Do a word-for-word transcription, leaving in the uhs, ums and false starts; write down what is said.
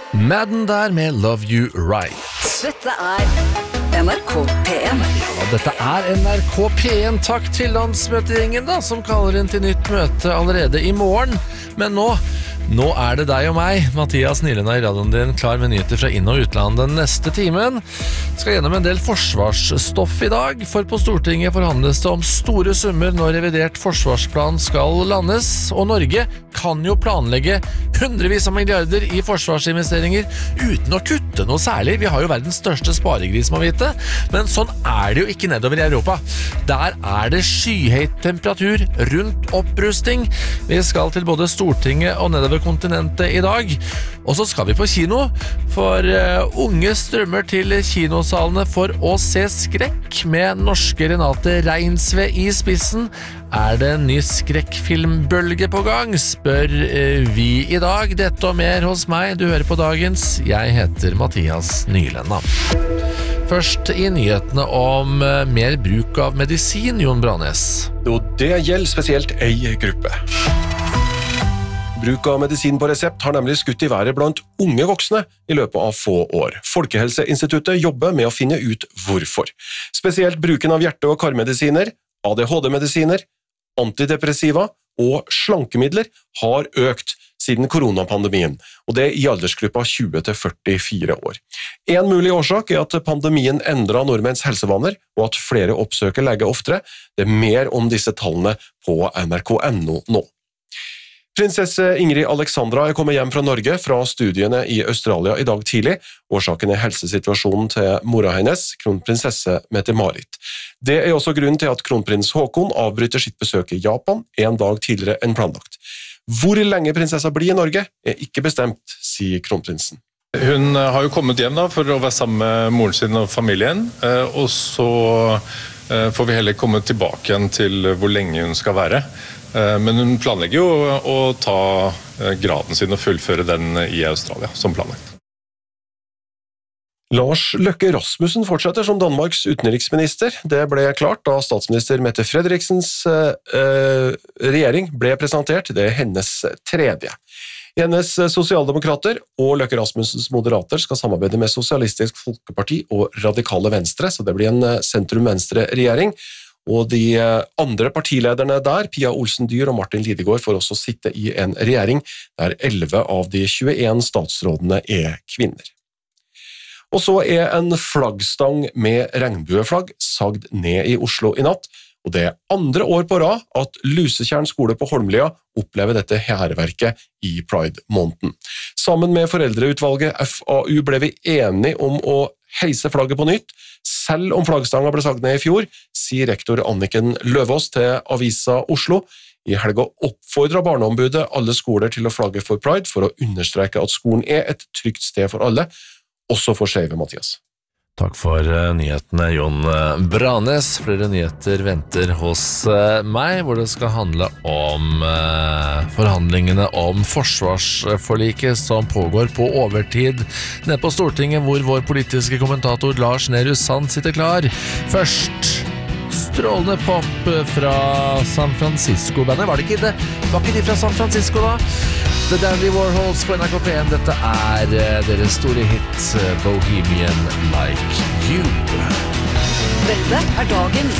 Madden der med Love You Right. Dette er N R K P en. Ja, dette er N R K P en. Takk til landsmøtegjengen da, som kaller inn til nytt møte allerede i morgen. Men nå, nå er det deg og meg, Mathias Nylenda i radioen din, klar med nyheter fra inn- og utland den neste timen. Skal gjennom en del forsvarsstoff i dag, for på Stortinget forhandles det om store summer når revidert forsvarsplan skal landes, og Norge kan jo planlegge hundrevis av milliarder i forsvarsinvesteringer uten å kutte noe særlig. Vi har jo verdens største sparegris, må vite, men sånn er det jo ikke nedover i Europa. Der er det skyhøyt temperatur rundt opprusting. Vi skal til både Stortinget og nedover kontinentet i dag, og så skal vi på kino, for uh, unge strømmer til kinosalene for å se skrekk med norske Renate Reinsve i spissen. Er det en ny skrekkfilmbølge på gang, spør uh, vi i dag. Dette og mer hos meg, du hører på dagens. Jeg heter Mathias Nylenda. Først i nyhetene om uh, mer bruk av medisin, Jon Branes. Og det gjelder spesielt ei gruppe. Bruk av medisin på resept har nemlig skutt i været blant unge voksne i løpet av få år. Folkehelseinstituttet jobber med å finne ut hvorfor. Spesielt bruken av hjerte- og karmedisiner, A D H D-medisiner, antidepressiva og slankemidler har økt siden koronapandemien, og det i aldersgruppa tjue til førtifire år. En mulig årsak er at pandemien endret nordmenns helsevaner, og at flere oppsøker lege oftere. Det er mer om disse tallene på N R K punkt N O nå. Prinsesse Ingrid Alexandra er kommet hjem fra Norge fra studiene i Australia i dag tidlig. Årsaken er helsesituasjonen til mora hennes, kronprinsesse Mette-Marit. Det er også grunnen til at kronprins Håkon avbryter sitt besøk i Japan en dag tidligere enn planlagt. Hvor lenge prinsessa blir i Norge er ikke bestemt, sier kronprinsen. Hun har jo kommet hjem da for å være sammen med moren sin og familien, og så får vi heller komme tilbake igjen til hvor lenge hun skal være. Men hun planlegger jo å ta graden sin og fullføre den i Australia, som planlagt. Lars Løkke Rasmussen fortsetter som Danmarks utenriksminister. Det ble klart da statsminister Mette Frederiksens eh, regjering ble presentert. Det er hennes tredje. Hennes sosialdemokrater og Løkke Rasmussens moderater skal samarbeide med Sosialistisk Folkeparti og Radikale Venstre, så det blir en sentrum-venstre-regjering. Og de andre partilederne der, Pia Olsen Dyhr og Martin Lidegaard, får også sitte i en regjering der elleve av de tjueen statsrådene er kvinner. Og så er en flaggstang med regnbueflagg sagd ned i Oslo i natt, og det er andre år på rad at Lusetjern skole på Holmlia opplever dette hærverket i Pride-måneden. Sammen med foreldreutvalget F A U ble vi enige om å heise flagget på nytt, selv om flaggstanga ble sagd ned i fjor, sier rektor Anniken Løvaas til Avisa Oslo. I helga oppfordret barneombudet alle skoler til å flagge for Pride for å understreke at skolen er et trygt sted for alle, også for skeive, Mathias. Takk for nyhetene, Jon Branes. Flere nyheter venter hos meg, hvor det skal handle om forhandlingene om forsvarsforliket som pågår på overtid nede på Stortinget, hvor vår politiske kommentator Lars Nehru Sand sitter klar. Først strålende pop fra San Francisco-bandet. Var det ikke det? Var ikke de fra San Francisco da? The Dandy Warhols på N R K P en. Dette er deres store hit Bohemian Like You. Dette er dagens